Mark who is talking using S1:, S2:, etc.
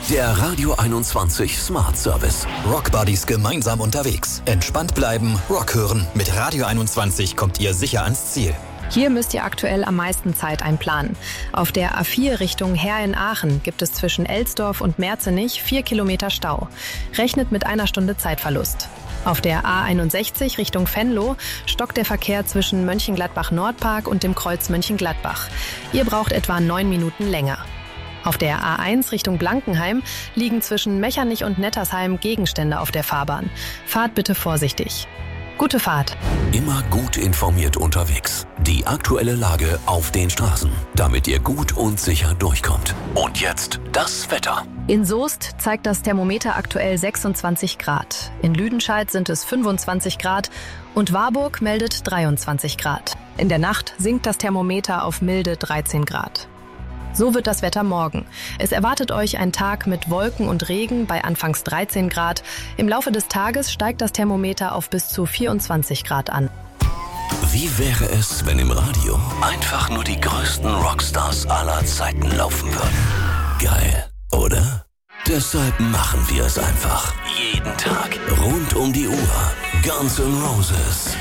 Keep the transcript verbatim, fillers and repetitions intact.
S1: Der Radio einundzwanzig Smart Service.
S2: Rockbuddies gemeinsam unterwegs. Entspannt bleiben, Rock hören. Mit Radio einundzwanzig kommt ihr sicher ans Ziel.
S3: Hier müsst ihr aktuell am meisten Zeit einplanen. Auf der A vier Richtung Heer in Aachen gibt es zwischen Elsdorf und Merzenich vier Kilometer Stau. Rechnet mit einer Stunde Zeitverlust. Auf der A einundsechzig Richtung Venlo stockt der Verkehr zwischen Mönchengladbach-Nordpark und dem Kreuz Mönchengladbach. Ihr braucht etwa neun Minuten länger. Auf der A eins Richtung Blankenheim liegen zwischen Mechernich und Nettersheim Gegenstände auf der Fahrbahn. Fahrt bitte vorsichtig. Gute Fahrt.
S1: Immer gut informiert unterwegs. Die aktuelle Lage auf den Straßen, damit ihr gut und sicher durchkommt. Und jetzt das Wetter.
S3: In Soest zeigt das Thermometer aktuell sechsundzwanzig Grad. In Lüdenscheid sind es fünfundzwanzig Grad und Warburg meldet dreiundzwanzig Grad. In der Nacht sinkt das Thermometer auf milde dreizehn Grad. So wird das Wetter morgen. Es erwartet euch ein Tag mit Wolken und Regen bei anfangs dreizehn Grad. Im Laufe des Tages steigt das Thermometer auf bis zu vierundzwanzig Grad an.
S1: Wie wäre es, wenn im Radio einfach nur die größten Rockstars aller Zeiten laufen würden? Geil, oder? Deshalb machen wir es einfach. Jeden Tag. Rund um die Uhr. Guns N' Roses.